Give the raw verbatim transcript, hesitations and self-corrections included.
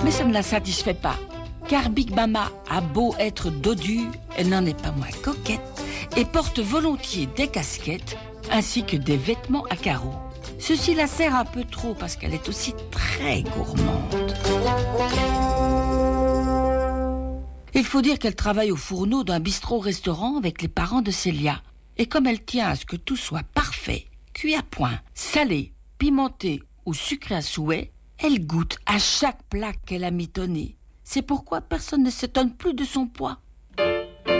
Mais ça ne la satisfait pas, car Big Mama a beau être dodue, elle n'en est pas moins coquette et porte volontiers des casquettes ainsi que des vêtements à carreaux. Ceci la sert un peu trop parce qu'elle est aussi très gourmande. Il faut dire qu'elle travaille au fourneau d'un bistrot-restaurant avec les parents de Célia. Et comme elle tient à ce que tout soit parfait, cuit à point, salé, pimenté ou sucré à souhait, elle goûte à chaque plat qu'elle a mitonné. C'est pourquoi personne ne s'étonne plus de son poids.